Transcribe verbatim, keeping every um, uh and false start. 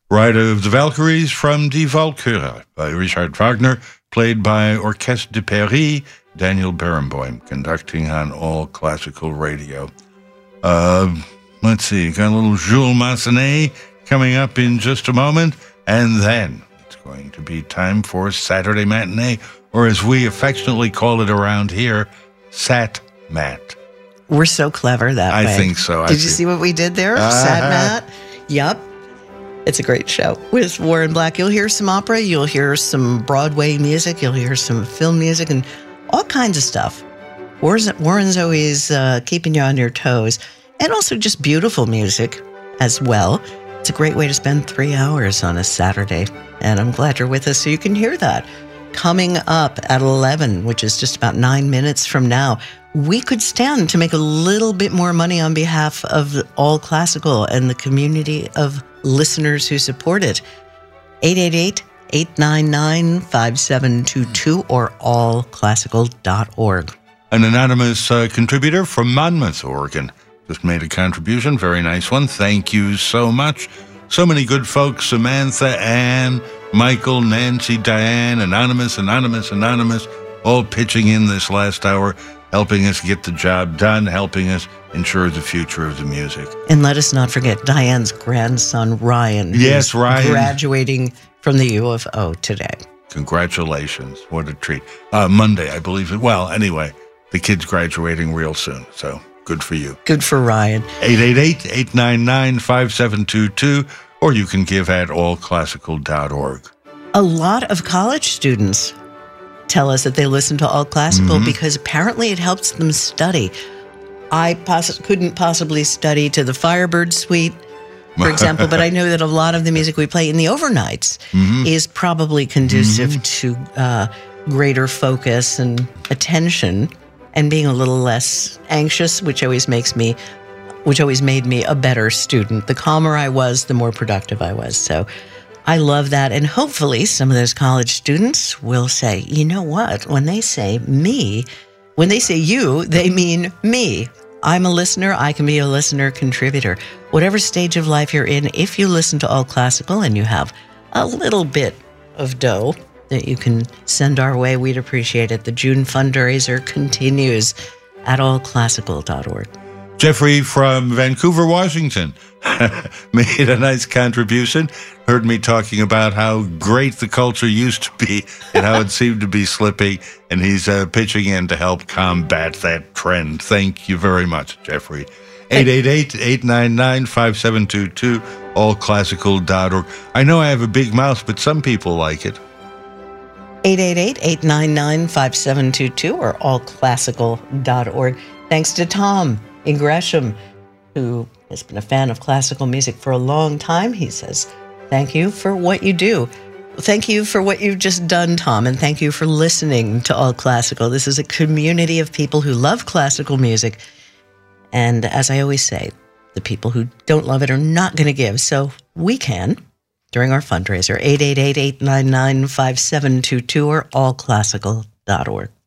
Ride of the Valkyries from Die Walküre by Richard Wagner, played by Orchestre de Paris, Daniel Barenboim, conducting on All Classical Radio. Uh, let's see, got a little Jules Massenet coming up in just a moment, and then it's going to be time for Saturday Matinee, or as we affectionately call it around here, Sat Mat. We're so clever that I way. think so. Did I you see what we did there? Uh-huh. Sat Mat? Yep. It's a great show. With Warren Black, you'll hear some opera, you'll hear some Broadway music, you'll hear some film music, and all kinds of stuff. Warren's, Warren's always uh, keeping you on your toes, and also just beautiful music as well. It's a great way to spend three hours on a Saturday, and I'm glad you're with us so you can hear that. Coming up at eleven, which is just about nine minutes from now, we could stand to make a little bit more money on behalf of All Classical and the community of listeners who support it. eight eight eight, eight nine nine, five seven two two or all classical dot org. An anonymous uh, contributor from Monmouth, Oregon, just made a contribution. Very nice one. Thank you so much. So many good folks. Samantha, Ann, Michael, Nancy, Diane, Anonymous, Anonymous, Anonymous, all pitching in this last hour, helping us get the job done, helping us ensure the future of the music. And let us not forget Diane's grandson, Ryan. Yes, Ryan. Graduating from the U of O today. Congratulations. What a treat. Uh, Monday, I believe it. Well, anyway, the kid's graduating real soon, so good for you. Good for Ryan. eight eight eight, eight nine nine, five seven two two, or you can give at all classical dot org. A lot of college students tell us that they listen to All Classical mm-hmm. because apparently it helps them study. I poss- couldn't possibly study to the Firebird Suite, for example, but I know that a lot of the music we play in the overnights mm-hmm. is probably conducive mm-hmm. to uh, greater focus and attention and being a little less anxious, which always makes me, which always made me a better student. The calmer I was, the more productive I was. So I love that. And hopefully some of those college students will say, you know what, when they say me, when they say you, they mean me. I'm a listener. I can be a listener contributor. Whatever stage of life you're in, if you listen to All Classical and you have a little bit of dough that you can send our way, we'd appreciate it. The June fundraiser continues at all classical dot org. Jeffrey from Vancouver, Washington, made a nice contribution. Heard me talking about how great the culture used to be and how it seemed to be slipping, and he's uh, pitching in to help combat that trend. Thank you very much, Jeffrey. eight eight eight, eight nine nine, five seven two two, all classical dot org. I know I have a big mouth, but some people like it. eight eight eight, eight nine nine, five seven two two or all classical dot org. Thanks to Tom in Gresham, who has been a fan of classical music for a long time. He says, thank you for what you do. Thank you for what you've just done, Tom, and thank you for listening to All Classical. This is a community of people who love classical music. And as I always say, the people who don't love it are not going to give. So we can during our fundraiser, eight eight eight, eight nine nine, five seven two two or all classical dot org.